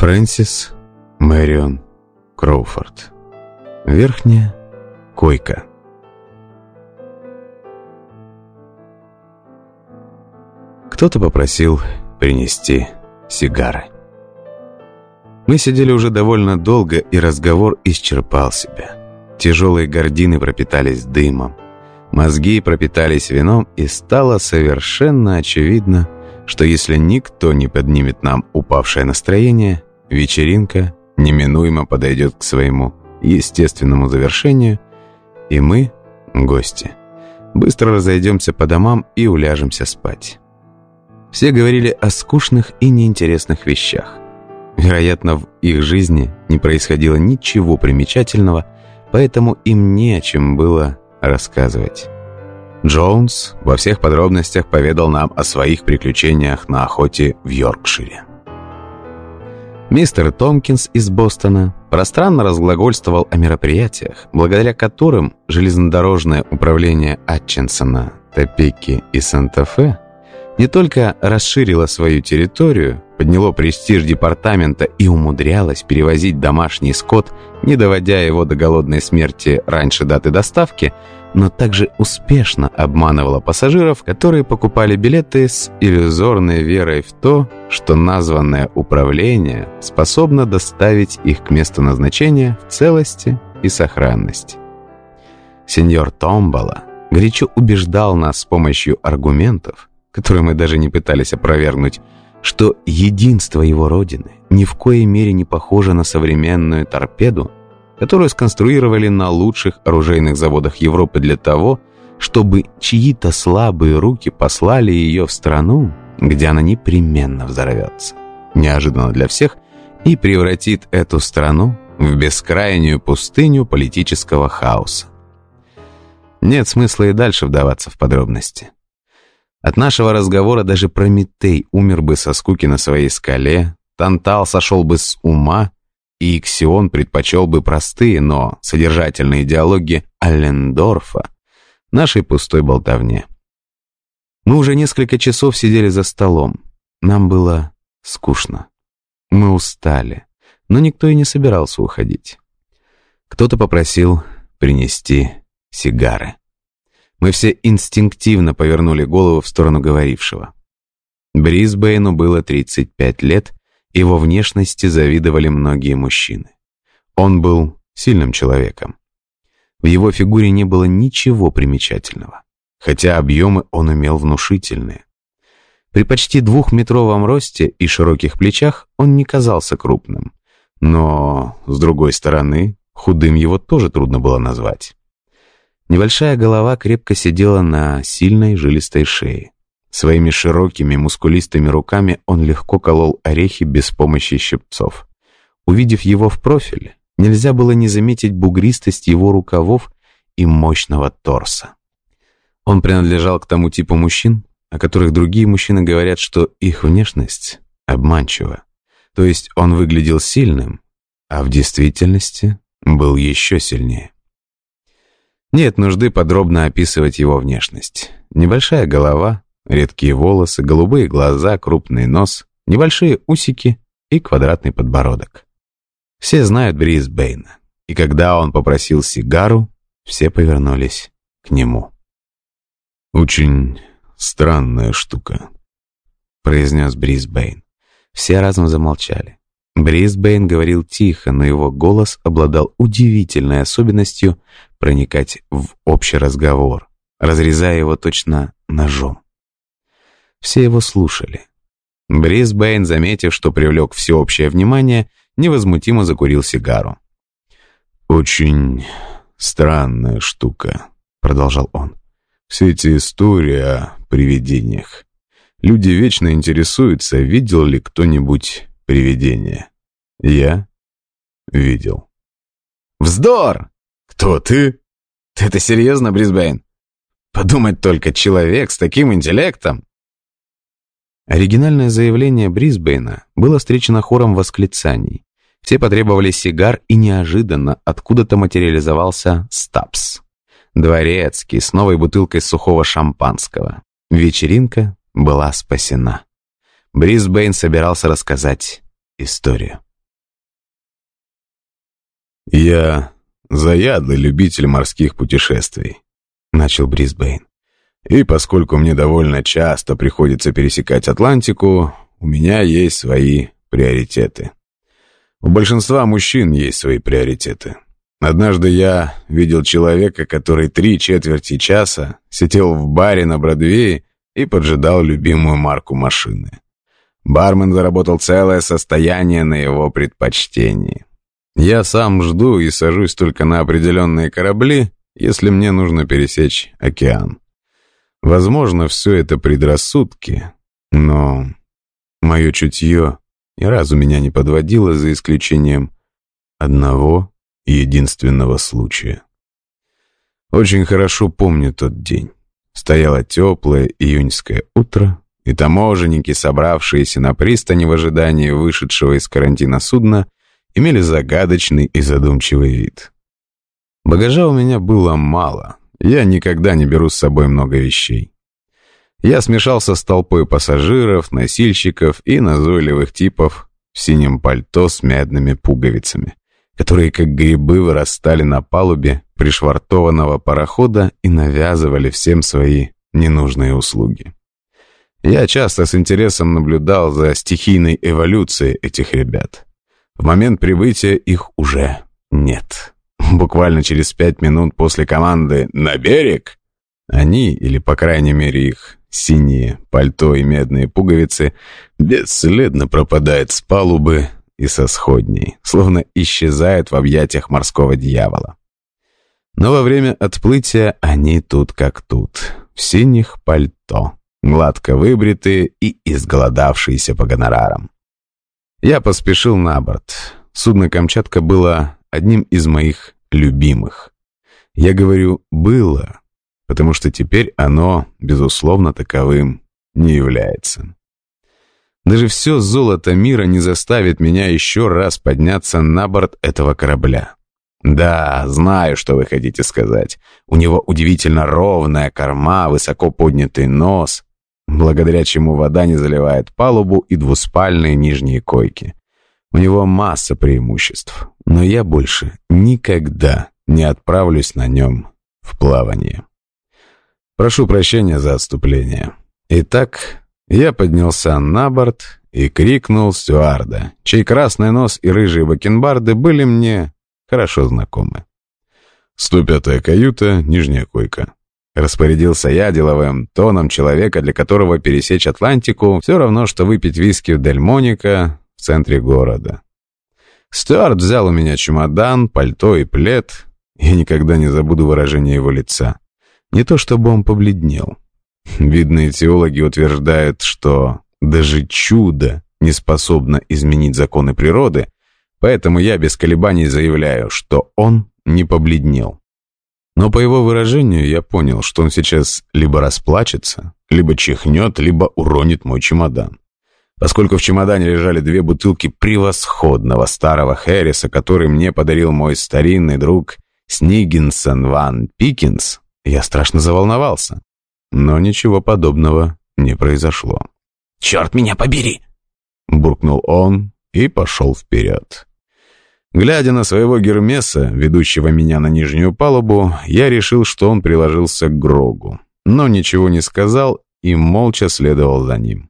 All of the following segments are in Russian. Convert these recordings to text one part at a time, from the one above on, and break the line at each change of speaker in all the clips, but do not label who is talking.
Фрэнсис Мэрион Кроуфорд. Верхняя койка. Кто-то попросил принести сигары. Мы сидели уже довольно долго, и разговор исчерпал себя. Тяжелые гардины пропитались дымом, мозги пропитались вином, и стало совершенно очевидно, что если никто не поднимет нам упавшее настроение, вечеринка неминуемо подойдет к своему естественному завершению, и мы, гости, быстро разойдемся по домам и уляжемся спать. Все говорили о скучных и неинтересных вещах. Вероятно, в их жизни не происходило ничего примечательного, поэтому им не о чем было рассказывать. Джонс во всех подробностях поведал нам о своих приключениях на охоте в Йоркшире. Мистер Томпкинс из Бостона пространно разглагольствовал о мероприятиях, благодаря которым железнодорожное управление Атчинсона, Топеки и Санта-Фе не только расширило свою территорию, подняло престиж департамента и умудрялось перевозить домашний скот, не доводя его до голодной смерти раньше даты доставки, но также успешно обманывала пассажиров, которые покупали билеты с иллюзорной верой в то, что названное управление способно доставить их к месту назначения в целости и сохранности. Сеньор Томбола горячо убеждал нас с помощью аргументов, которые мы даже не пытались опровергнуть, что единство его родины ни в коей мере не похоже на современную торпеду, которую сконструировали на лучших оружейных заводах Европы для того, чтобы чьи-то слабые руки послали ее в страну, где она непременно взорвется, неожиданно для всех, и превратит эту страну в бескрайнюю пустыню политического хаоса. Нет смысла и дальше вдаваться в подробности. От нашего разговора даже Прометей умер бы со скуки на своей скале, Тантал сошел бы с ума, и Иксион предпочел бы простые, но содержательные диалоги Аллендорфа нашей пустой болтовне. Мы уже несколько часов сидели за столом. Нам было скучно. Мы устали, но никто и не собирался уходить. Кто-то попросил принести сигары. Мы все инстинктивно повернули голову в сторону говорившего. Брисбейну было 35 лет, его внешности завидовали многие мужчины. Он был сильным человеком. В его фигуре не было ничего примечательного, хотя объемы он имел внушительные. При почти 2-метровом росте и широких плечах он не казался крупным, но, с другой стороны, худым его тоже трудно было назвать. Небольшая голова крепко сидела на сильной жилистой шее. Своими широкими мускулистыми руками он легко колол орехи без помощи щипцов. Увидев его в профиль, нельзя было не заметить бугристость его рукавов и мощного торса. Он принадлежал к тому типу мужчин, о которых другие мужчины говорят, что их внешность обманчива. То есть он выглядел сильным, а в действительности был еще сильнее. Нет нужды подробно описывать его внешность. Небольшая голова, редкие волосы, голубые глаза, крупный нос, небольшие усики и квадратный подбородок. Все знают Брисбейна, и когда он попросил сигару, все повернулись к нему. «Очень странная штука», — произнес Брисбейн. Все разом замолчали. Брисбейн говорил тихо, но его голос обладал удивительной особенностью проникать в общий разговор, разрезая его точно ножом. Все его слушали. Брисбейн, заметив, что привлек всеобщее внимание, невозмутимо закурил сигару. «Очень странная штука», — продолжал он. «Все эти истории о привидениях. Люди вечно интересуются, видел ли кто-нибудь привидение. Я видел». «Вздор! Кто ты? Ты это серьезно, Брисбейн? Подумать только, человек с таким интеллектом!» Оригинальное заявление Брисбейна было встречено хором восклицаний. Все потребовали сигар, и неожиданно откуда-то материализовался Стапс. Дворецкий с новой бутылкой сухого шампанского. Вечеринка была спасена. Брисбейн собирался рассказать историю.
«Я заядлый любитель морских путешествий», — начал Брисбейн. «И поскольку мне довольно часто приходится пересекать Атлантику, у меня есть свои приоритеты. У большинства мужчин есть свои приоритеты. Однажды я видел человека, который 3/4 часа сидел в баре на Бродвее и поджидал любимую марку машины. Бармен заработал целое состояние на его предпочтении. Я сам жду и сажусь только на определенные корабли, если мне нужно пересечь океан. Возможно, все это предрассудки, но мое чутье ни разу меня не подводило, за исключением одного единственного случая. Очень хорошо помню тот день. Стояло теплое июньское утро, и таможенники, собравшиеся на пристани в ожидании вышедшего из карантина судна, имели загадочный и задумчивый вид. Багажа у меня было мало, я никогда не беру с собой много вещей. Я смешался с толпой пассажиров, носильщиков и назойливых типов в синем пальто с медными пуговицами, которые как грибы вырастали на палубе пришвартованного парохода и навязывали всем свои ненужные услуги. Я часто с интересом наблюдал за стихийной эволюцией этих ребят. В момент прибытия их уже нет. Буквально через 5 минут после команды «На берег!» они, или по крайней мере их синие пальто и медные пуговицы, бесследно пропадают с палубы и со сходней, словно исчезают в объятиях морского дьявола. Но во время отплытия они тут как тут, в синих пальто, гладко выбритые и изголодавшиеся по гонорарам. Я поспешил на борт. Судно «Камчатка» было одним из моих любимых. Я говорю «было», потому что теперь оно, безусловно, таковым не является. Даже все золото мира не заставит меня еще раз подняться на борт этого корабля. Да, знаю, что вы хотите сказать. У него удивительно ровная корма, высоко поднятый нос, благодаря чему вода не заливает палубу и двуспальные нижние койки. У него масса преимуществ, но я больше никогда не отправлюсь на нем в плавание. Прошу прощения за отступление. Итак, я поднялся на борт и крикнул стюарда, чей красный нос и рыжие бакенбарды были мне хорошо знакомы. 105-я каюта, нижняя койка. Распорядился я деловым тоном человека, для которого пересечь Атлантику все равно, что выпить виски в Дельмонико в центре города. Стюард взял у меня чемодан, пальто и плед. Я никогда не забуду выражение его лица. Не то чтобы он побледнел. Видные теологи утверждают, что даже чудо не способно изменить законы природы, поэтому я без колебаний заявляю, что он не побледнел. Но по его выражению я понял, что он сейчас либо расплачется, либо чихнет, либо уронит мой чемодан. Поскольку в чемодане лежали 2 бутылки превосходного старого Хэрриса, который мне подарил мой старинный друг Снигинсон Ван Пикинс, я страшно заволновался. Но ничего подобного не произошло.
«Черт меня побери!»
— буркнул он и пошел вперед. Глядя на своего Гермеса, ведущего меня на нижнюю палубу, я решил, что он приложился к Грогу, но ничего не сказал и молча следовал за ним.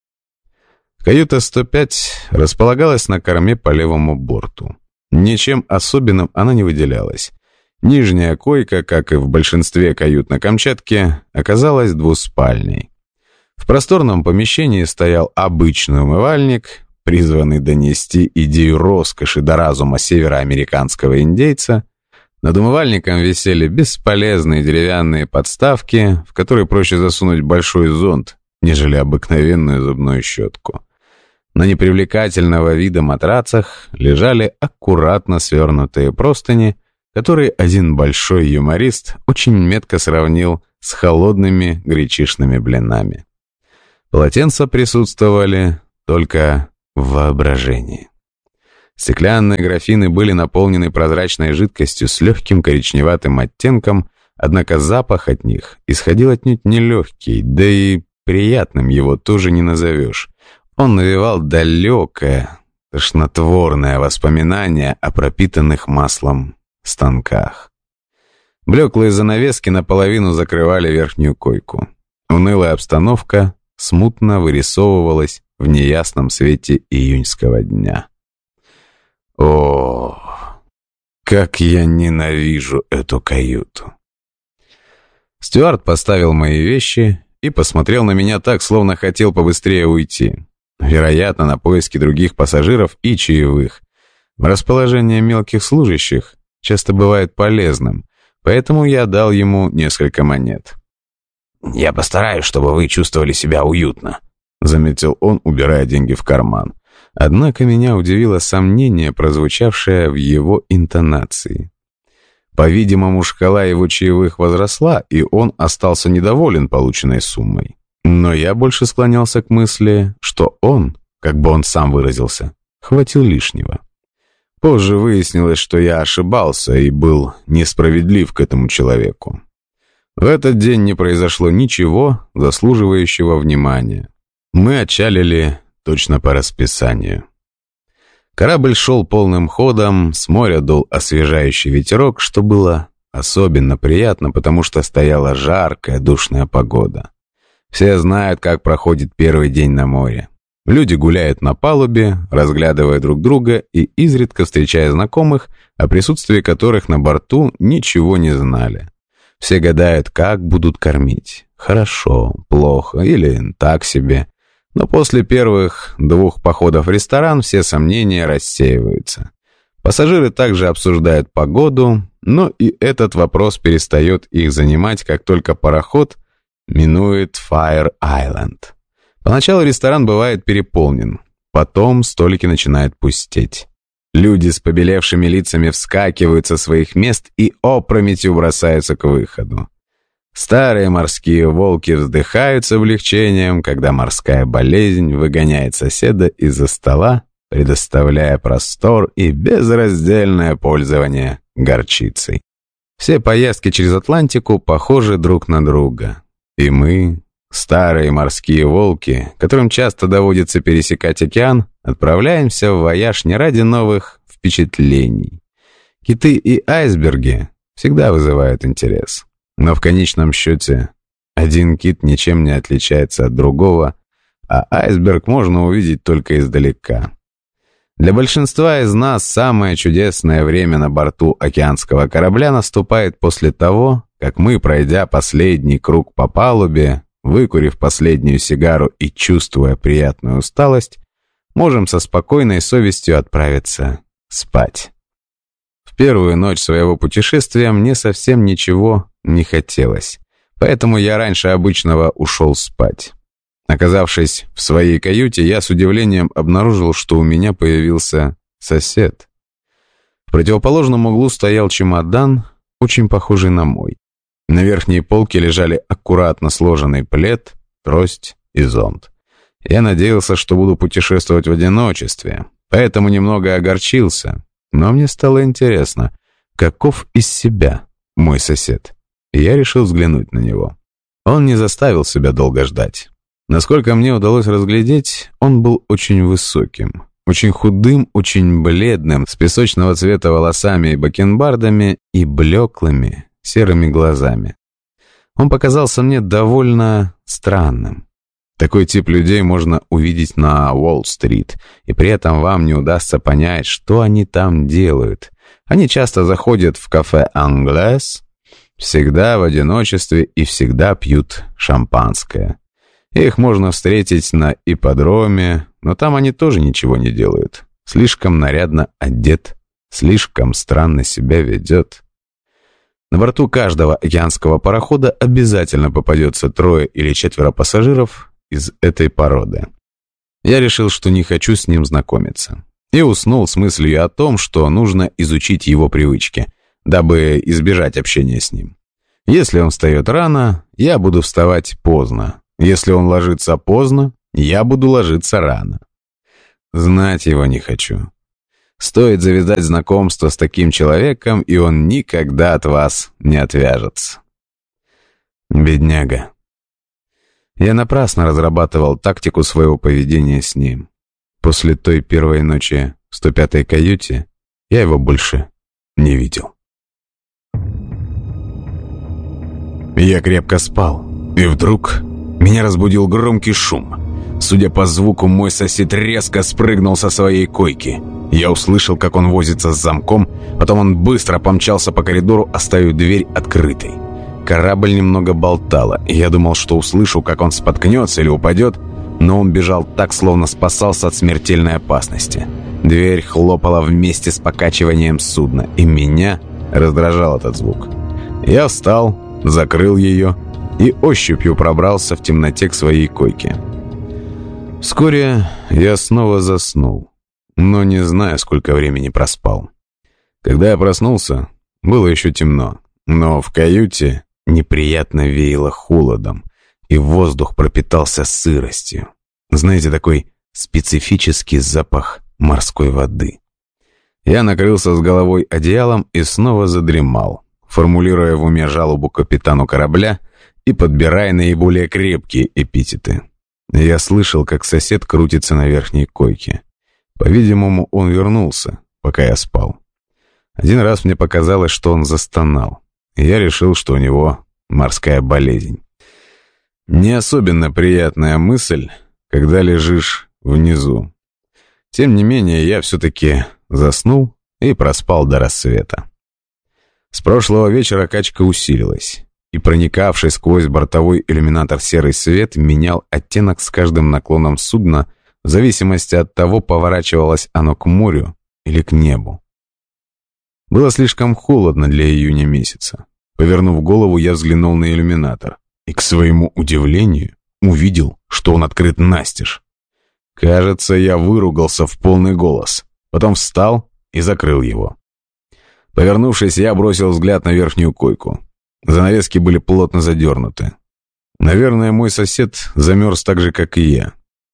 Каюта 105 располагалась на корме по левому борту. Ничем особенным она не выделялась. Нижняя койка, как и в большинстве кают на Камчатке, оказалась двуспальней. В просторном помещении стоял обычный умывальник, призванный донести идею роскоши до разума североамериканского индейца. Над умывальником висели бесполезные деревянные подставки, в которые проще засунуть большой зонт, нежели обыкновенную зубную щетку. На непривлекательного вида матрацах лежали аккуратно свернутые простыни, которые один большой юморист очень метко сравнил с холодными гречишными блинами. Полотенца присутствовали только в воображении. Стеклянные графины были наполнены прозрачной жидкостью с легким коричневатым оттенком, однако запах от них исходил отнюдь не легкий, да и приятным его тоже не назовешь. Он навевал далекое,
тошнотворное воспоминание о пропитанных маслом станках. Блеклые занавески наполовину закрывали верхнюю койку. Унылая обстановка смутно вырисовывалась в неясном свете июньского дня. О, как я ненавижу эту каюту! Стюард поставил мои вещи и посмотрел на меня так, словно хотел побыстрее уйти. Вероятно, на поиски других пассажиров и чаевых. Расположение мелких служащих часто бывает полезным, поэтому я дал ему несколько монет.
«Я постараюсь, чтобы вы чувствовали себя уютно»,
— заметил он, убирая деньги в карман. Однако меня удивило сомнение, прозвучавшее в его интонации. По-видимому, шкала его чаевых возросла, и он остался недоволен полученной суммой. Но я больше склонялся к мысли, что он, как бы он сам выразился, хватил лишнего. Позже выяснилось, что я ошибался и был несправедлив к этому человеку. В этот день не произошло ничего заслуживающего внимания. Мы отчалили точно по расписанию. Корабль шел полным ходом, с моря дул освежающий ветерок, что было особенно приятно, потому что стояла жаркая, душная погода. Все знают, как проходит первый день на море. Люди гуляют на палубе, разглядывая друг друга и изредка встречая знакомых, о присутствии которых на борту ничего не знали. Все гадают, как будут кормить. Хорошо, плохо или так себе. Но после первых 2 походов в ресторан все сомнения рассеиваются. Пассажиры также обсуждают погоду, но и этот вопрос перестает их занимать, как только пароход минует Файр-Айленд. Поначалу ресторан бывает переполнен, потом столики начинают пустеть. Люди с побелевшими лицами вскакивают со своих мест и опрометью бросаются к выходу. Старые морские волки вздыхают с облегчением, когда морская болезнь выгоняет соседа из-за стола, предоставляя простор и безраздельное пользование горчицей. Все поездки через Атлантику похожи друг на друга. И мы, старые морские волки, которым часто доводится пересекать океан, отправляемся в вояж не ради новых впечатлений. Киты и айсберги всегда вызывают интерес. Но в конечном счете один кит ничем не отличается от другого, а айсберг можно увидеть только издалека. Для большинства из нас самое чудесное время на борту океанского корабля наступает после того, как мы, пройдя последний круг по палубе, выкурив последнюю сигару и чувствуя приятную усталость, можем со спокойной совестью отправиться спать. В первую ночь своего путешествия мне совсем ничего не хотелось, поэтому я раньше обычного ушел спать. Оказавшись в своей каюте, я с удивлением обнаружил, что у меня появился сосед. В противоположном углу стоял чемодан, очень похожий на мой. На верхней полке лежали аккуратно сложенный плед, трость и зонт. Я надеялся, что буду путешествовать в одиночестве, поэтому немного огорчился. Но мне стало интересно, каков из себя мой сосед. И я решил взглянуть на него. Он не заставил себя долго ждать. Насколько мне удалось разглядеть, он был очень высоким, очень худым, очень бледным, с песочного цвета волосами и бакенбардами и блеклыми серыми глазами. Он показался мне довольно странным. Такой тип людей можно увидеть на Уолл-стрит, и при этом вам не удастся понять, что они там делают. Они часто заходят в кафе «Англес», всегда в одиночестве и всегда пьют шампанское. Их можно встретить на ипподроме, но там они тоже ничего не делают. Слишком нарядно одет, слишком странно себя ведет. На борту каждого океанского парохода обязательно попадется 3 или 4 пассажиров из этой породы. Я решил, что не хочу с ним знакомиться. И уснул с мыслью о том, что нужно изучить его привычки, дабы избежать общения с ним. Если он встает рано, я буду вставать поздно. Если он ложится поздно, я буду ложиться рано. Знать его не хочу. Стоит завязать знакомство с таким человеком, и он никогда от вас не отвяжется. Бедняга. Я напрасно разрабатывал тактику своего поведения с ним. после той первой ночи в 105-й каюте я его больше не видел. Я крепко спал, и вдруг меня разбудил громкий шум. Судя по звуку, мой сосед резко спрыгнул со своей койки. Я услышал, как он возится с замком, потом он быстро помчался по коридору, оставив дверь открытой. Корабль немного болтало, и я думал, что услышу, как он споткнется или упадет, но он бежал так, словно спасался от смертельной опасности. Дверь хлопала вместе с покачиванием судна, и меня раздражал этот звук. Я встал, закрыл ее и ощупью пробрался в темноте к своей койке. Вскоре я снова заснул, но не знаю, сколько времени проспал. Когда я проснулся, было еще темно, но в каюте неприятно веяло холодом, и воздух пропитался сыростью. Знаете, такой специфический запах морской воды. Я накрылся с головой одеялом и снова задремал, формулируя в уме жалобу капитану корабля и подбирая наиболее крепкие эпитеты. Я слышал, как сосед крутится на верхней койке. По-видимому, он вернулся, пока я спал. Один раз мне показалось, что он застонал, и я решил, что у него морская болезнь. Не особенно приятная мысль, когда лежишь внизу. Тем не менее, я все-таки заснул и проспал до рассвета. С прошлого вечера качка усилилась, и проникавший сквозь бортовой иллюминатор серый свет менял оттенок с каждым наклоном судна в зависимости от того, поворачивалось оно к морю или к небу. Было слишком холодно для июня месяца. Повернув голову, я взглянул на иллюминатор и, к своему удивлению, увидел, что он открыт настежь. Кажется, я выругался в полный голос, потом встал и закрыл его. Повернувшись, я бросил взгляд на верхнюю койку. Занавески были плотно задернуты. Наверное, мой сосед замерз так же, как и я.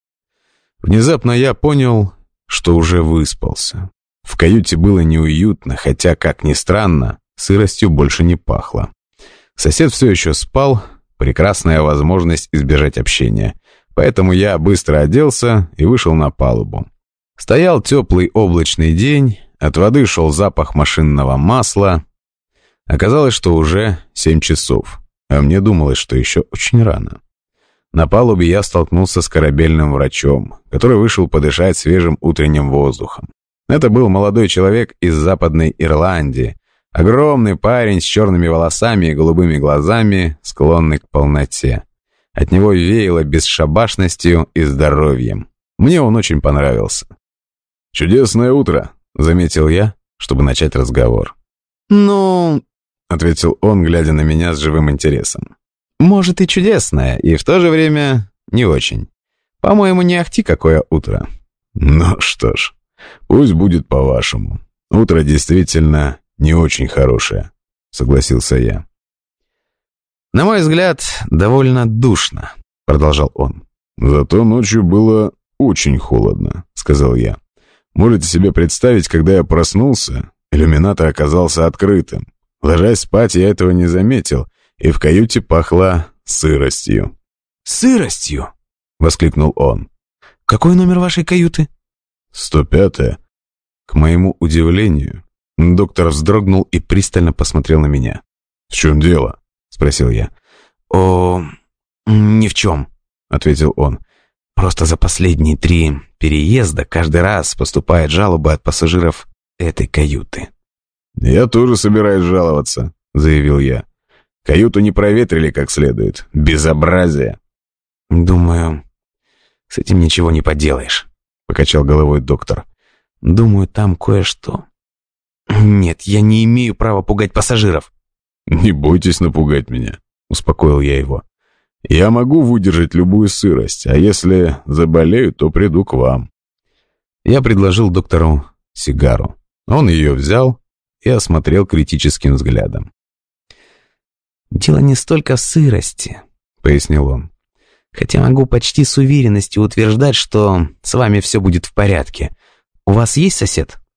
Внезапно я понял, что уже выспался. В каюте было неуютно, хотя, как ни странно, сыростью больше не пахло. Сосед все еще спал, прекрасная возможность избежать общения. Поэтому я быстро оделся и вышел на палубу. Стоял теплый облачный день, от воды шел запах машинного масла. Оказалось, что уже 7 часов, а мне думалось, что еще очень рано. На палубе я столкнулся с корабельным врачом, который вышел подышать свежим утренним воздухом. Это был молодой человек из Западной Ирландии, огромный парень с черными волосами и голубыми глазами, склонный к полноте. От него веяло бесшабашностью и здоровьем. Мне он очень понравился. «Чудесное утро», — заметил я, чтобы начать разговор. «Ну...» — ответил он, глядя на меня с живым интересом. «Может, и чудесное, и в то же время не очень. По-моему, не ахти какое утро». «Ну что ж, пусть будет по-вашему. Утро действительно не очень хорошее», — согласился я. «На мой взгляд, довольно душно», — продолжал он. «Зато ночью было очень холодно», — сказал я. «Можете себе представить, когда я проснулся, иллюминатор оказался открытым. Ложась спать, я этого не заметил, и в каюте пахло сыростью». «Сыростью?» — воскликнул он. «Какой номер вашей каюты?» 105-я. К моему удивлению, доктор вздрогнул и пристально посмотрел на меня. «В чем дело?» — спросил я. «О, ни в чем», — ответил он. «Просто за последние 3 переезда каждый раз поступают жалобы от пассажиров этой каюты». «Я тоже собираюсь жаловаться», — заявил я. «Каюту не проветрили как следует. Безобразие». «Думаю, с этим ничего не поделаешь», — покачал головой доктор. «Думаю, там кое-что. Нет, я не имею права пугать пассажиров». «Не бойтесь напугать меня», — успокоил я его. «Я могу выдержать любую сырость, а если заболею, то приду к вам». Я предложил доктору сигару. Он ее взял и осмотрел критическим взглядом. «Дело не столько в сырости», — пояснил он. «Хотя могу почти с уверенностью утверждать, что с вами все будет в порядке. У вас есть сосед?»